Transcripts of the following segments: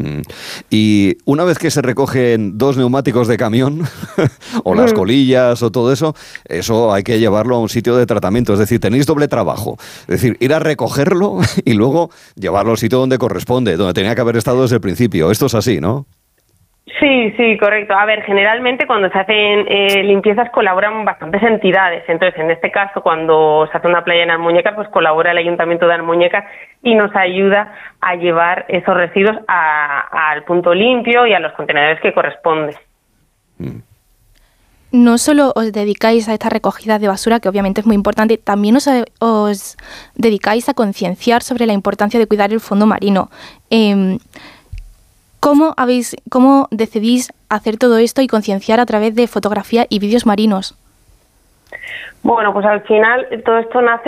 Mm. Y una vez que se recogen 2 neumáticos de camión, o las colillas o todo eso, eso hay que llevarlo a un sitio de tratamiento. Es decir, tenéis doble trabajo. Es decir, ir a recogerlo y luego llevarlo al sitio donde corresponde, donde tenía que haber estado desde el principio. Esto es así, ¿no? Sí, sí, correcto. A ver, generalmente cuando se hacen limpiezas colaboran bastantes entidades. Entonces, en este caso, cuando se hace una playa en Almuñécar, pues colabora el Ayuntamiento de Almuñécar y nos ayuda a llevar esos residuos al punto limpio y a los contenedores que corresponden. No solo os dedicáis a esta recogida de basura, que obviamente es muy importante, también os dedicáis a concienciar sobre la importancia de cuidar el fondo marino. ¿Cómo decidís hacer todo esto y concienciar a través de fotografía y vídeos marinos? Bueno, pues al final todo esto nace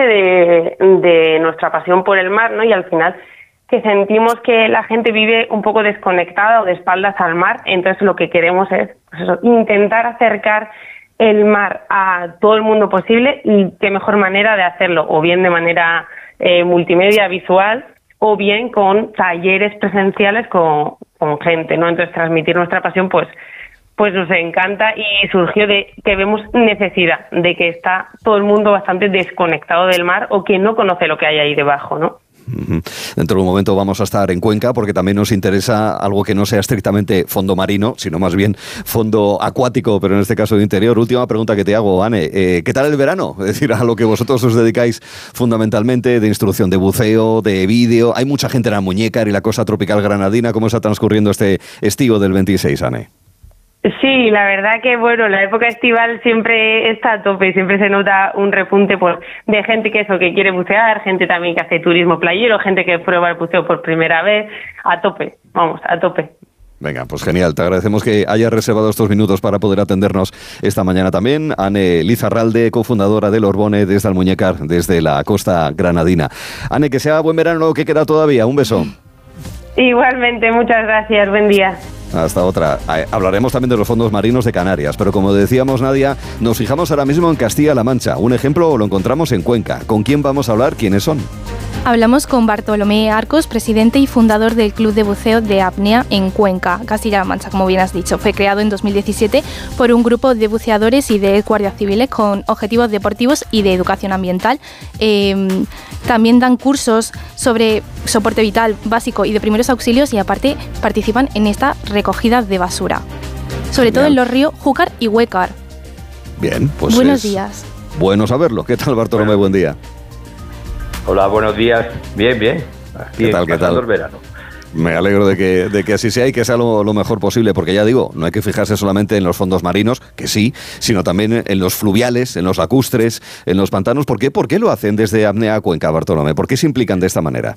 de nuestra pasión por el mar, ¿no? Y al final que sentimos que la gente vive un poco desconectada o de espaldas al mar, entonces lo que queremos es pues eso, intentar acercar el mar a todo el mundo posible, y qué mejor manera de hacerlo, o bien de manera multimedia, visual, o bien con talleres presenciales con gente, ¿no? Entonces transmitir nuestra pasión pues nos encanta, y surgió de que vemos necesidad de que está todo el mundo bastante desconectado del mar o que no conoce lo que hay ahí debajo, ¿no? Dentro de un momento vamos a estar en Cuenca porque también nos interesa algo que no sea estrictamente fondo marino, sino más bien fondo acuático, pero en este caso de interior. Última pregunta que te hago, Anne. ¿Qué tal el verano? Es decir, a lo que vosotros os dedicáis fundamentalmente, de instrucción de buceo, de vídeo. Hay mucha gente en Almuñécar y la costa tropical granadina. ¿Cómo está transcurriendo este estío del 26, Anne? Sí, la verdad que bueno, la época estival siempre está a tope, siempre se nota un repunte pues de gente que quiere bucear, gente también que hace turismo playero, gente que prueba el buceo por primera vez, a tope, vamos, a tope. Venga, pues genial, te agradecemos que hayas reservado estos minutos para poder atendernos esta mañana también. Anne Lizarralde, cofundadora del Orbone desde Almuñécar, desde la costa granadina. Anne, que sea buen verano lo que queda todavía, un beso. Igualmente, muchas gracias, buen día. Hasta otra. Hablaremos también de los fondos marinos de Canarias, pero como decíamos, Nadia, nos fijamos ahora mismo en Castilla-La Mancha. Un ejemplo lo encontramos en Cuenca. ¿Con quién vamos a hablar? ¿Quiénes son? Hablamos con Bartolomé Arcos, presidente y fundador del Club de Buceo de Apnea en Cuenca, Castilla-La Mancha, como bien has dicho. Fue creado en 2017 por un grupo de buceadores y de guardias civiles con objetivos deportivos y de educación ambiental. También dan cursos sobre soporte vital básico y de primeros auxilios, y aparte participan en esta recogida de basura, sobre todo en los ríos Júcar y Huécar. Bien, pues buenos días. Bueno saberlo. ¿Qué tal, Bartolomé? Buen día. Hola, buenos días. Bien, bien. Aquí ¿qué tal? El verano. Me alegro de que así sea y que sea lo mejor posible, porque ya digo, no hay que fijarse solamente en los fondos marinos, que sí, sino también en los fluviales, en los lacustres, en los pantanos. ¿Por qué? ¿Por qué lo hacen desde Apnea Cuenca, Bartolomé? ¿Por qué se implican de esta manera?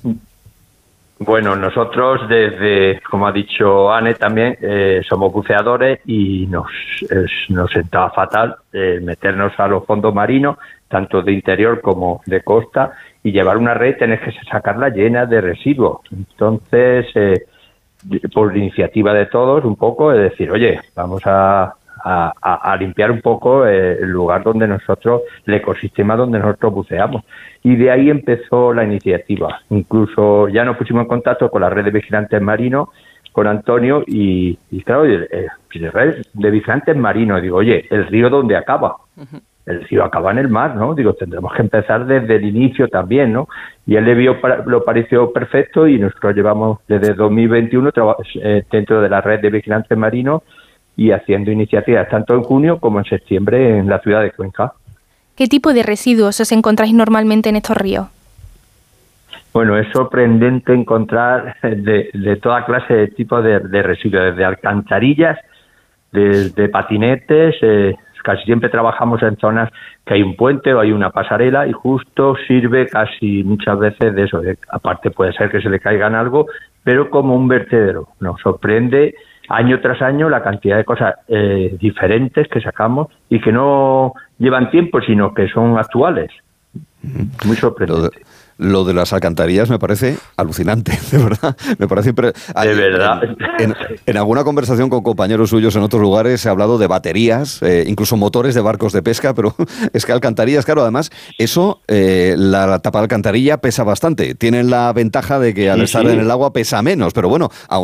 Bueno, nosotros desde, como ha dicho Anne también, somos buceadores y nos sentaba fatal meternos a los fondos marinos, tanto de interior como de costa, y llevar una red tenés que sacarla llena de residuos. Entonces, por iniciativa de todos, un poco, es decir, oye, vamos a limpiar un poco el lugar donde nosotros, el ecosistema donde nosotros buceamos. Y de ahí empezó la iniciativa. Incluso ya nos pusimos en contacto con la red de vigilantes marinos, con Antonio, y claro, la red de vigilantes marinos, digo, oye, ¿el río dónde acaba? El río acaba en el mar, ¿no? Digo, tendremos que empezar desde el inicio también, ¿no? Y él lo pareció perfecto, y nosotros llevamos desde 2021 dentro de la red de vigilantes marinos y haciendo iniciativas tanto en junio como en septiembre en la ciudad de Cuenca. ¿Qué tipo de residuos os encontráis normalmente en estos ríos? Bueno, es sorprendente encontrar de toda clase de tipos de residuos, desde alcantarillas, desde patinetes. Casi siempre trabajamos en zonas que hay un puente o hay una pasarela, y justo sirve casi muchas veces de eso. Aparte puede ser que se le caigan algo, pero como un vertedero. Nos sorprende año tras año la cantidad de cosas diferentes que sacamos y que no llevan tiempo, sino que son actuales. Muy sorprendente. Lo de las alcantarillas me parece alucinante, de verdad. Me parece de verdad. En alguna conversación con compañeros suyos en otros lugares se ha hablado de baterías, incluso motores de barcos de pesca, pero es que alcantarillas, claro, además, eso, la tapa de alcantarilla pesa bastante. Tienen la ventaja de que al estar en el agua pesa menos, pero bueno, aún